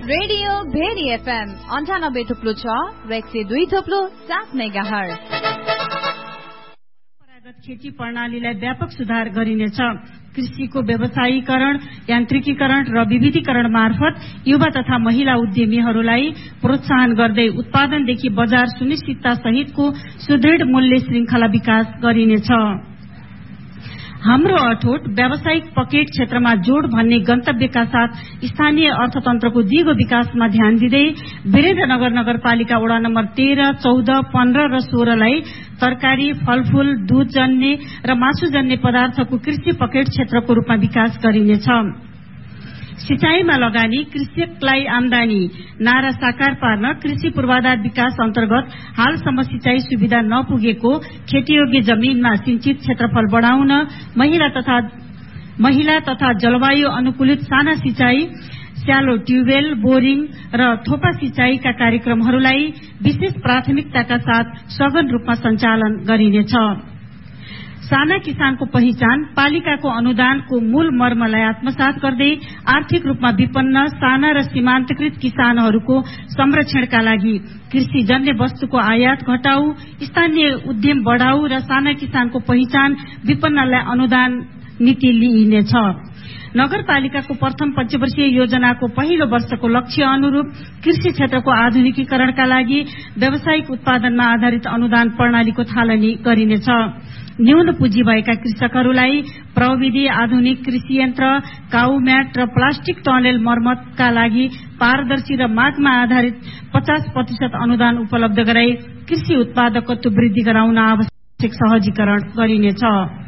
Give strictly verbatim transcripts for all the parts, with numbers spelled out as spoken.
Radio very FM अन्ठानब्बे थुप्लो छ र एक सय दुई थुप्लो सात मेगाहर्ज। परम्परागत खेती प्रणालीलाई व्यापक सुधार गरिनेछ। कृषिको व्यवसायीकरण, यान्त्रिकीकरण र विविधीकरण मार्फत युवा तथा महिला उद्यमीहरूलाई प्रोत्साहन गर्दै उत्पादनदेखि बजार सुनिश्चितता सहितको सुदृढ मूल्य श्रृंखला विकास गरिनेछ। हाम्रो अठोट व्यावसायिक पकेट क्षेत्रमा जोड़ भन्ने गन्तव्यका साथ स्थानीय अर्थतन्त्रको दिगो विकासमा ध्यान दिँदै वीरेन्द्रनगर नगरपालिका वडा नम्बर तेह्र, चौध, पन्ध्र र सोह्रलाई तरकारी, फलफूल, दूधजन्य र मासुजन्य पदार्थको कृषि पकेट क्षेत्रको रूपमा विकास गरिनेछ। सिंचाईमा लगानी, कृषकलाई आमदानी नारा साकार पार्न कृषि पूर्वाधार विकास अन्तर्गत हालसम्म सिंचाई सुविधा नपुगेको खेतीयोग्य जमीनमा सिंचित क्षेत्रफल बढ़ाउन, महिला तथा महिला तथा जलवायु अनुकूलित साना सिंचाई, स्यालो ट्युबवेल, बोरिङ र थोपा सिंचाईका कार्यक्रमहरूलाई विशेष प्राथमिकताका साथ सघन रूपमा सञ्चालन गरिनेछ। साना किसानको पहिचान, पालिकाको अनुदानको मूल मर्मलाई आत्मसात गर्दै आर्थिक रूपमा विपन्न साना र सीमान्तकृत किसानहरूको संरक्षणका लागि कृषिजन्य वस्तुको आयात घटाउ, स्थानीय उद्यम बढ़ाउ र साना किसानको पहिचान, विपन्नलाई अनुदान नीति लिइनेछ। नगरपालिकाको प्रथम पञ्चवर्षीय योजनाको पहिलो वर्षको लक्ष्य अनुरूप कृषि क्षेत्रको आधुनिकीकरणका लागि व्यावसायिक उत्पादनमा आधारित अनुदान प्रणालीको थालनी गरिनेछ। न्यून पुँजी भएका कृषकहरूलाई प्रविधि, आधुनिक कृषि यन्त्र, काउ म्याट र प्लास्टिक टनेल मर्मतका लागि पारदर्शी र मागमा आधारित पचास प्रतिशत अनुदान उपलब्ध गराई कृषि उत्पादकत्व वृद्धि गराउन आवश्यक सहजीकरण गरिनेछ।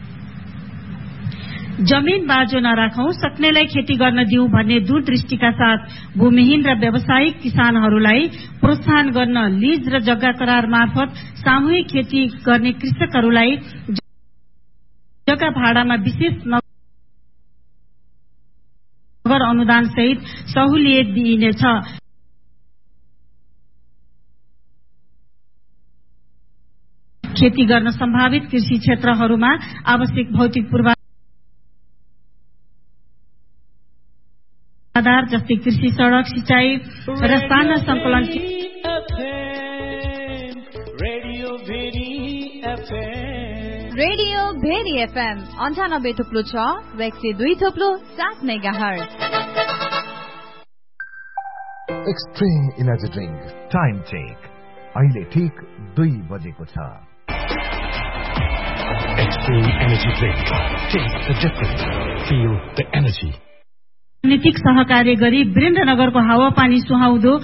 जमीन बाँझो नराखौं, सक्नेलाई खेती गर्न दिउँ भन्ने दूरदृष्टिका साथ भूमिहीन र व्यावसायिक किसानहरूलाई प्रोत्साहन गर्न लीज र जग्गा करार मार्फत सामूहिक खेती गर्ने कृषकहरूलाई जग्गा भाडामा विशेष नगर अनुदान सहित सहुलियत दिइनेछ। खेती गर्न सम्भावित कृषि क्षेत्रहरूमा आवश्यक भौतिक पूर्वाधार आधार जस्तै कृषि सड़क, सिंचाई र साना संकलन रेडियो भेरी एफएम अन्ठानब्बे थुप्लो छ र एक सय दुई थुप्लो सात megahertz. Extreme energy drink time check अहिले ठिक दुई बजेको छ। Extreme energy drink, test the difference, feel the energy. नीतिक सहकार्य गरी वीरेन्द्रनगरको हावापानी सुहाउँदो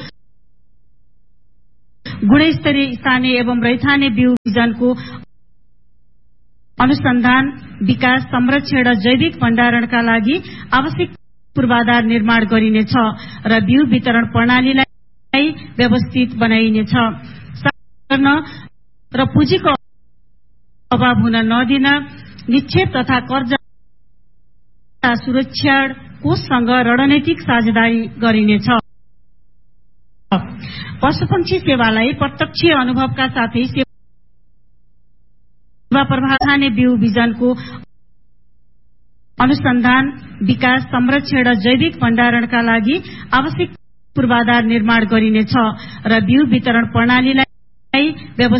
गुणस्तरीय स्थानीय एवं रैथाने बिउ बिजनको अनुसन्धान, विकास, संरक्षण र जैविक भण्डारणका लागि आवश्यक पूर्वाधार निर्माण गरिनेछ र बिउ वितरण प्रणालीलाई व्यवस्थित बनाइनेछ। र पुँजीको अभाव हुन नदिन निक्षेप तथा कर्जा सुरक्षा कोषसँग रणनीतिक साझेदारी गरिनेछ। पशुपक्षी सेवालाई प्रत्यक्ष अनुभवका साथै सेवा प्रभावखाने बिउ बिजनको अनुसन्धान, विकास, संरक्षण र जैविक भण्डारणका लागि आवश्यक पूर्वाधार निर्माण गरिनेछ र बिउ वितरण प्रणालीलाई